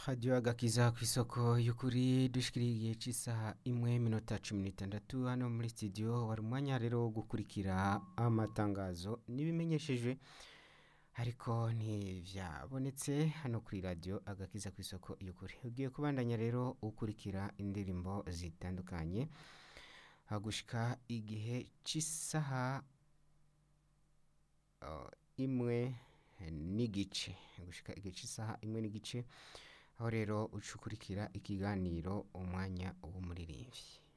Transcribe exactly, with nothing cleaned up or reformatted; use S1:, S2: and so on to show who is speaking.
S1: Radio agakiza kw'isoko y'ukuri dushikiriye igihe c'isaha imwe minota cumi n'itandatu hano muri studio wari umwanya rero wo gukurikira amatangazo n'ibimenyeshejwe ariko ntivyabonetse hano kuri radio agakiza kw'isoko y'ukuri ugiye kubandanya rero ukurikira indirimbo zitandukanye hagushika igihe c'isaha uh, imwe n'igice gushika igihe c'isaha imwe n'igice aho rero ucukurikira ikiganiro umwanya w'umuririmbyi